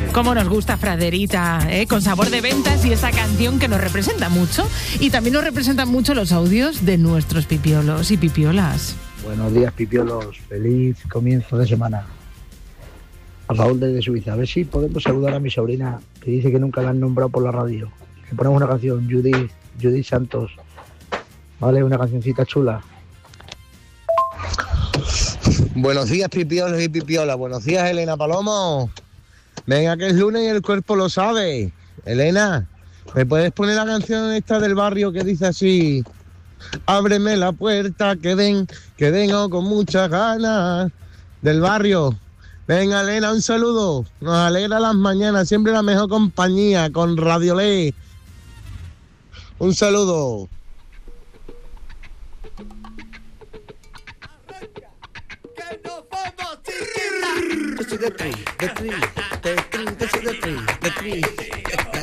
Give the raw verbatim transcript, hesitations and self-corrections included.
Cómo nos gusta Fraderita, ¿eh? Con sabor de ventas y esta canción que nos representa mucho. Y también nos representan mucho los audios de nuestros pipiolos y pipiolas. Buenos días, pipiolos. Feliz comienzo de semana. A Raúl desde Suiza. A ver si podemos saludar a mi sobrina, que dice que nunca la han nombrado por la radio. Le ponemos una canción, Judith, Judith Santos. Vale, una cancioncita chula. Buenos días, pipiolos y pipiolas. Buenos días, Elena Palomo. Venga, que es lunes y el cuerpo lo sabe. Elena, ¿me puedes poner la canción esta del barrio que dice así? Ábreme la puerta, que ven, que vengo con muchas ganas. Del barrio. Venga, Elena, un saludo. Nos alegra las mañanas, siempre la mejor compañía con Radio Ley. Un saludo. This is the three, the three, the three, this is the three, the three.